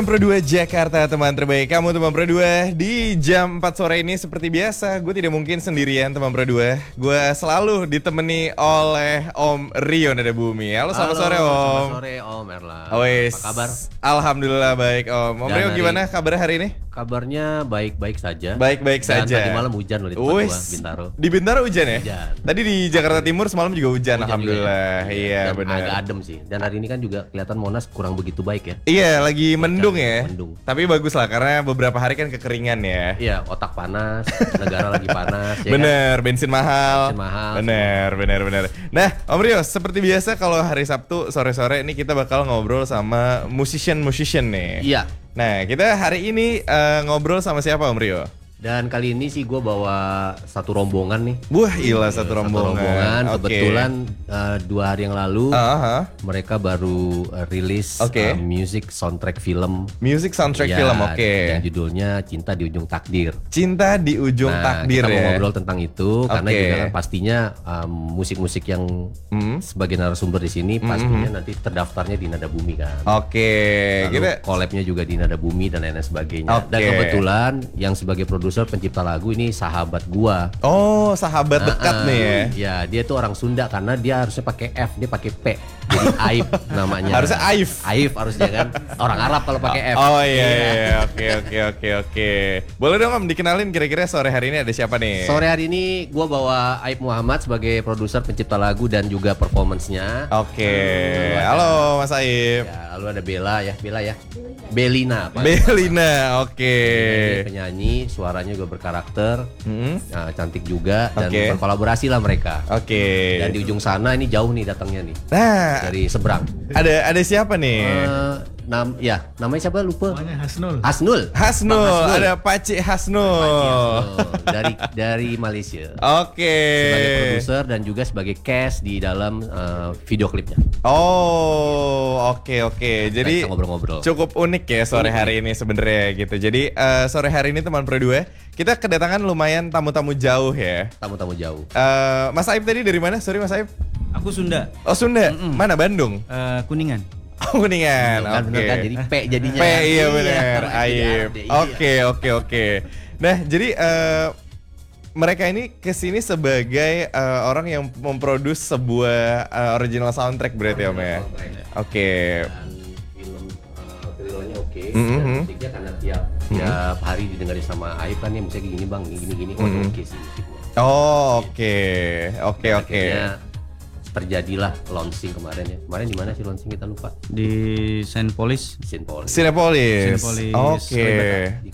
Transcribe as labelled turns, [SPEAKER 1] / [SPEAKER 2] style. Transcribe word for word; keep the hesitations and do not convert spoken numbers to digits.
[SPEAKER 1] Pro dua Jakarta, teman terbaik kamu teman Pro dua. Di jam empat sore ini seperti biasa, gue tidak mungkin sendirian teman Pro dua. Gue selalu ditemani oleh Om Rio Nada Bumi. Halo, selamat
[SPEAKER 2] Halo,
[SPEAKER 1] sore Om.
[SPEAKER 2] Selamat sore Om Erlang.
[SPEAKER 1] Wes,
[SPEAKER 2] Apa kabar?
[SPEAKER 1] Alhamdulillah baik Om. Om
[SPEAKER 2] Dan
[SPEAKER 1] Rio
[SPEAKER 2] hari-
[SPEAKER 1] gimana kabar hari ini?
[SPEAKER 2] Kabarnya baik-baik saja.
[SPEAKER 1] Baik-baik
[SPEAKER 2] Dan
[SPEAKER 1] saja.
[SPEAKER 2] tadi malam hujan loh di tempat gua,
[SPEAKER 1] Wes,
[SPEAKER 2] Bintaro.
[SPEAKER 1] di Bintaro hujan ya?
[SPEAKER 2] Hujan.
[SPEAKER 1] Tadi di Jakarta Timur semalam juga hujan,
[SPEAKER 2] Hujan
[SPEAKER 1] alhamdulillah.
[SPEAKER 2] juga ya.
[SPEAKER 1] Iya,
[SPEAKER 2] Dan
[SPEAKER 1] benar.
[SPEAKER 2] agak adem sih. Dan hari ini kan juga kelihatan Monas kurang begitu baik ya.
[SPEAKER 1] Iya, lagi mendung ya.
[SPEAKER 2] Mendung.
[SPEAKER 1] Tapi bagus lah karena beberapa hari kan kekeringan ya.
[SPEAKER 2] Iya, otak panas, negara lagi panas. Ya kan?
[SPEAKER 1] Bener, bensin mahal.
[SPEAKER 2] Bensin mahal.
[SPEAKER 1] Bener, bener, bener. Nah, Om Rio, seperti biasa kalau hari Sabtu sore-sore ini kita bakal ngobrol sama musician-musician nih.
[SPEAKER 2] Iya.
[SPEAKER 1] Nah, kita hari ini eh, ngobrol sama siapa Om Rio?
[SPEAKER 2] Dan kali ini sih gue bawa satu rombongan nih.
[SPEAKER 1] Wah, gila satu rombongan.
[SPEAKER 2] rombongan.
[SPEAKER 1] Oke.
[SPEAKER 2] Kebetulan uh, dua hari yang lalu
[SPEAKER 1] Aha.
[SPEAKER 2] mereka baru uh, rilis
[SPEAKER 1] Oke.
[SPEAKER 2] uh, music soundtrack film.
[SPEAKER 1] Music soundtrack
[SPEAKER 2] Ya,
[SPEAKER 1] film, oke.
[SPEAKER 2] Yang judulnya Cinta di Ujung Takdir.
[SPEAKER 1] Cinta di ujung
[SPEAKER 2] Nah,
[SPEAKER 1] takdir
[SPEAKER 2] kita mau
[SPEAKER 1] ya.
[SPEAKER 2] ngobrol tentang itu karena
[SPEAKER 1] Oke.
[SPEAKER 2] juga kan pastinya um, musik-musik yang
[SPEAKER 1] Hmm.
[SPEAKER 2] sebagai narasumber di sini pastinya nanti terdaftarnya di Nada Bumi kan.
[SPEAKER 1] Oke,
[SPEAKER 2] Lalu
[SPEAKER 1] kita
[SPEAKER 2] collab-nya juga di Nada Bumi dan lain-lain sebagainya.
[SPEAKER 1] Oke.
[SPEAKER 2] Dan kebetulan yang sebagai produser pencipta lagu ini sahabat gua.
[SPEAKER 1] Oh, sahabat dekat
[SPEAKER 2] Ah,
[SPEAKER 1] nih ya.
[SPEAKER 2] Ya, dia tuh orang Sunda karena dia harusnya pakai F, dia pakai P. Jadi Aib namanya.
[SPEAKER 1] Harusnya Aif.
[SPEAKER 2] Aif harusnya kan. Orang Arab kalau pakai F.
[SPEAKER 1] Oh iya, iya, oke oke oke oke. Boleh dong Om dikenalin kira-kira sore hari ini ada siapa nih?
[SPEAKER 2] Sore hari ini gua bawa Aib Muhammad sebagai produser pencipta lagu dan juga performance-nya.
[SPEAKER 1] Oke, halo Mas Aib.
[SPEAKER 2] Ya, lalu ada Bella ya, Bella ya. Belina, Pak.
[SPEAKER 1] Belina, oke.
[SPEAKER 2] Dia penyanyi, suaranya juga berkarakter,
[SPEAKER 1] Hmm,
[SPEAKER 2] nah, cantik juga dan
[SPEAKER 1] Oke.
[SPEAKER 2] berkolaborasi lah mereka.
[SPEAKER 1] Oke.
[SPEAKER 2] Dan di ujung sana ini jauh nih datangnya nih
[SPEAKER 1] Nah,
[SPEAKER 2] dari seberang.
[SPEAKER 1] ada ada siapa nih?
[SPEAKER 2] Eh, nam, ya namanya siapa lupa?
[SPEAKER 3] Namanya Hasnul.
[SPEAKER 2] Hasnul.
[SPEAKER 1] Hasnul,
[SPEAKER 2] Bang Hasnul.
[SPEAKER 1] ada Paci Hasnul.
[SPEAKER 2] Hasnul. dari dari Malaysia.
[SPEAKER 1] Oke.
[SPEAKER 2] Sebagai produser dan juga sebagai cast di dalam eh, video klipnya.
[SPEAKER 1] Oh, oke oke. Jadi
[SPEAKER 2] Kita ngobrol-ngobrol.
[SPEAKER 1] cukup unik ya sore hari ini sebenarnya gitu. Jadi eh, sore hari ini teman Pro dua kita kedatangan lumayan tamu-tamu jauh ya.
[SPEAKER 2] Tamu-tamu jauh.
[SPEAKER 1] Eh, Mas Aib tadi dari mana? Sorry Mas Aib.
[SPEAKER 3] Aku Sunda,
[SPEAKER 1] Oh Sunda. Mana Bandung?
[SPEAKER 3] eh, Kuningan.
[SPEAKER 1] Oh Kuningan.
[SPEAKER 2] Kan,
[SPEAKER 1] Oke.
[SPEAKER 2] bener kan? Jadi P jadinya.
[SPEAKER 1] P iya benar.
[SPEAKER 2] Jadi
[SPEAKER 1] Aib.
[SPEAKER 2] ada, iya.
[SPEAKER 1] Oke oke oke. Nah jadi eh, mereka ini kesini sebagai eh, orang yang memproduksi sebuah eh, original soundtrack berarti Om ya. Oke.
[SPEAKER 2] Dan film uh, thrillernya oke.
[SPEAKER 1] Mhm.
[SPEAKER 2] Dan musiknya karena tiap tiap hari didengarin sama Aib kan ya musiknya gini bang, gini gini. Oh
[SPEAKER 1] Mhm.
[SPEAKER 2] oke sih musiknya.
[SPEAKER 1] Oh oke oke
[SPEAKER 2] Dan
[SPEAKER 1] oke.
[SPEAKER 2] akhirnya terjadilah launching kemarin ya. Kemarin di mana sih launching kita lupa.
[SPEAKER 3] Di Saint Polis.
[SPEAKER 2] Saint Paul.
[SPEAKER 1] Cinepolis.
[SPEAKER 3] Cinepolis
[SPEAKER 1] Oke.
[SPEAKER 3] Kalibata.
[SPEAKER 2] Di